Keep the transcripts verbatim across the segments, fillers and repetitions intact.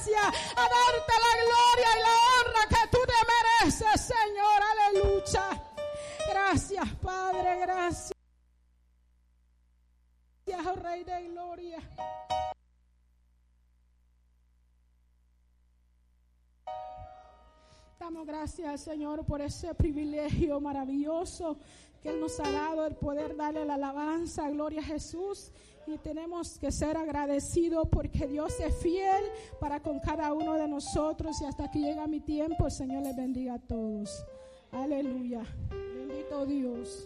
a darte la gloria y la honra que tú te mereces, Señor. Aleluya. Gracias, Padre, gracias, oh Rey de gloria. Damos gracias al Señor por ese privilegio maravilloso que Él nos ha dado, el poder darle la alabanza, gloria a Jesús. Y tenemos que ser agradecidos porque Dios es fiel para con cada uno de nosotros. Y hasta que llega mi tiempo, el Señor les bendiga a todos. Aleluya. Bendito Dios.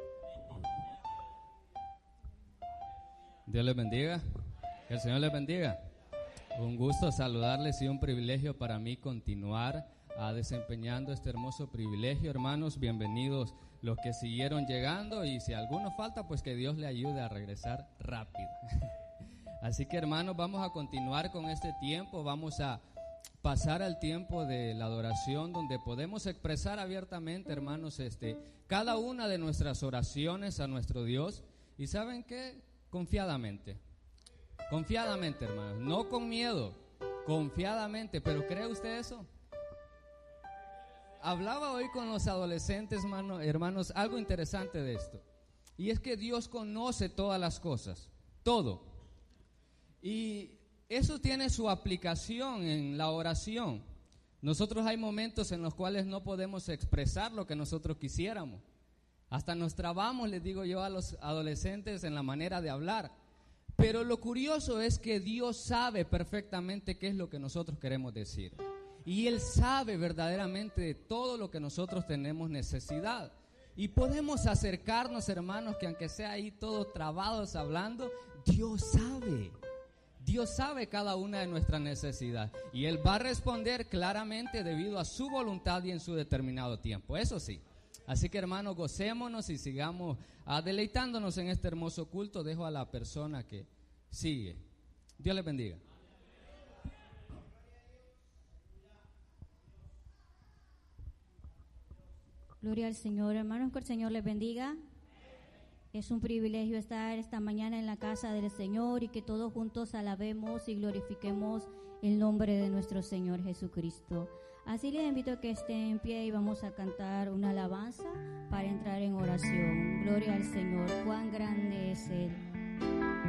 Dios les bendiga. Que el Señor les bendiga. Un gusto saludarles y un privilegio para mí continuar a desempeñando este hermoso privilegio. Hermanos, bienvenidos los que siguieron llegando, y si alguno falta, pues que Dios le ayude a regresar rápido. Así que, hermanos, vamos a continuar con este tiempo. Vamos a pasar al tiempo de la adoración, donde podemos expresar abiertamente, hermanos, este, cada una de nuestras oraciones a nuestro Dios. Y ¿saben qué? Confiadamente. Confiadamente, hermanos, no con miedo, confiadamente. ¿Pero cree usted eso? Hablaba hoy con los adolescentes, hermano, hermanos, algo interesante de esto. Y es que Dios conoce todas las cosas, todo. Y eso tiene su aplicación en la oración. Nosotros hay momentos en los cuales no podemos expresar lo que nosotros quisiéramos. Hasta nos trabamos, les digo yo a los adolescentes, en la manera de hablar. Pero lo curioso es que Dios sabe perfectamente qué es lo que nosotros queremos decir. Y Él sabe verdaderamente de todo lo que nosotros tenemos necesidad. Y podemos acercarnos, hermanos, que aunque sea ahí todos trabados hablando, Dios sabe. Dios sabe cada una de nuestras necesidades. Y Él va a responder claramente debido a su voluntad y en su determinado tiempo. Eso sí. Así que, hermanos, gocémonos y sigamos uh, deleitándonos en este hermoso culto. Dejo a la persona que sigue. Dios les bendiga. Gloria al Señor, hermanos, que el Señor les bendiga. Es un privilegio estar esta mañana en la casa del Señor y que todos juntos alabemos y glorifiquemos el nombre de nuestro Señor Jesucristo. Así les invito a que estén en pie y vamos a cantar una alabanza para entrar en oración. Gloria al Señor, cuán grande es Él.